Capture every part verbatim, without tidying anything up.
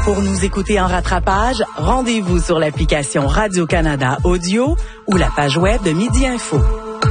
Pour nous écouter en rattrapage, rendez-vous sur l'application Radio-Canada Audio ou la page web de Midi Info.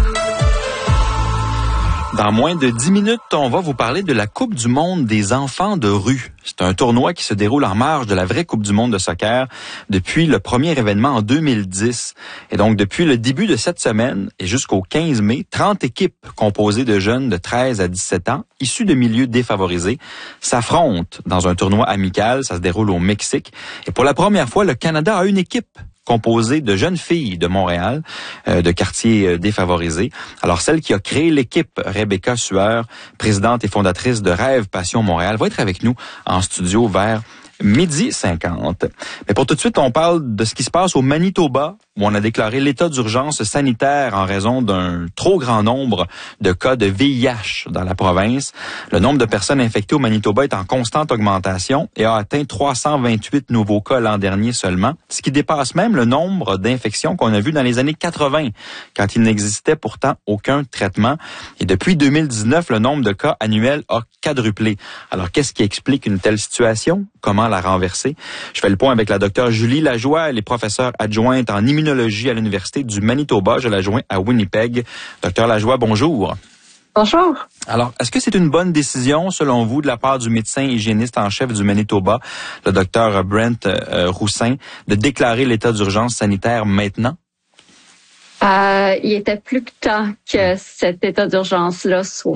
Dans moins de dix minutes, on va vous parler de la Coupe du monde des enfants de rue. C'est un tournoi qui se déroule en marge de la vraie Coupe du monde de soccer depuis le premier événement en deux mille dix. Et donc, depuis le début de cette semaine et jusqu'au quinze mai, trente équipes composées de jeunes de treize à dix-sept ans, issus de milieux défavorisés, s'affrontent dans un tournoi amical. Ça se déroule au Mexique. Et pour la première fois, le Canada a une équipe composée de jeunes filles de Montréal, euh, de quartiers euh, défavorisés. Alors, celle qui a créé l'équipe, Rebecca Sueur, présidente et fondatrice de Rêve Passion Montréal, va être avec nous en studio vers midi cinquante. Mais pour tout de suite, on parle de ce qui se passe au Manitoba, où on a déclaré l'état d'urgence sanitaire en raison d'un trop grand nombre de cas de V I H dans la province. Le nombre de personnes infectées au Manitoba est en constante augmentation et a atteint trois cent vingt-huit nouveaux cas l'an dernier seulement, ce qui dépasse même le nombre d'infections qu'on a vu dans les années quatre-vingt, quand il n'existait pourtant aucun traitement. Et depuis deux mille dix-neuf, le nombre de cas annuels a quadruplé. Alors, qu'est-ce qui explique une telle situation? Comment la renverser? Je fais le point avec la docteure Julie Lajoie. Elle est professeure adjointe en immunologie à l'Université du Manitoba. Je la joins à Winnipeg. Docteur Lajoie, bonjour. Bonjour. Alors, est-ce que c'est une bonne décision, selon vous, de la part du médecin hygiéniste en chef du Manitoba, le docteur Brent euh, Roussin, de déclarer l'état d'urgence sanitaire maintenant? Euh, il était plus que temps que cet état d'urgence-là soit